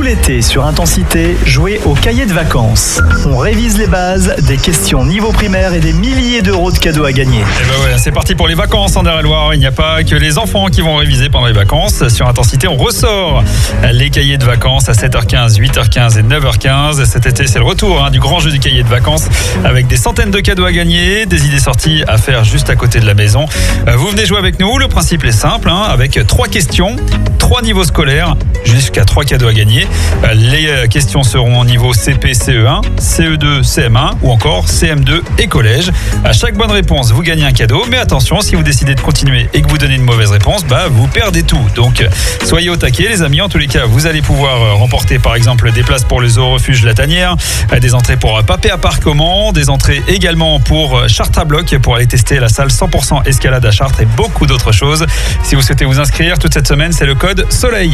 l'été, sur Intensité, jouez au cahier de vacances. On révise les bases, des questions niveau primaire et des milliers d'euros de cadeaux à gagner. Et ben ouais, c'est parti pour les vacances en Eure-et-Loire. Il n'y a pas que les enfants qui vont réviser pendant les vacances. Sur Intensité, on ressort les cahiers de vacances à 7h15, 8h15 et 9h15. Cet été, c'est le retour du grand jeu du cahier de vacances avec des centaines de cadeaux à gagner, des idées sorties à faire juste à côté de la maison. Vous venez jouer avec nous. Le principe est simple, avec 3 questions, 3 niveaux scolaires, jusqu'à 3 cadeaux à gagner. Les questions seront au niveau CP, CE1, CE2, CM1 ou encore CM2 et collège. À chaque bonne réponse, vous gagnez un cadeau. Mais attention, si vous décidez de continuer et que vous donnez une mauvaise réponse, vous perdez tout. Donc, soyez au taquet, les amis. En tous les cas, vous allez pouvoir remporter, par exemple, des places pour le zoo refuge La Tanière, des entrées pour Papé Appartement, des entrées également pour Chartres à Bloc pour aller tester la salle 100% escalade à Chartres et beaucoup d'autres choses. Si vous souhaitez vous inscrire toute cette semaine, c'est le code SOLEIL.